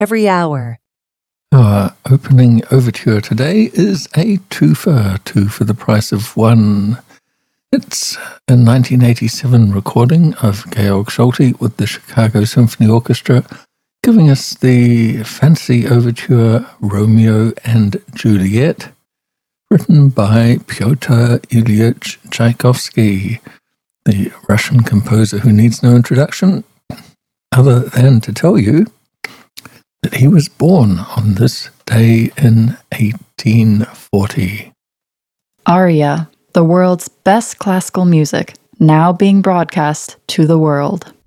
every hour. Our opening overture today is a twofer, two for the price of one. It's a 1987 recording of Georg Solti with the Chicago Symphony Orchestra, giving us the fancy overture Romeo and Juliet, written by Pyotr Ilyich Tchaikovsky, the Russian composer who needs no introduction, other than to tell you that he was born on this day in 1840. Aria, the world's best classical music, now being broadcast to the world.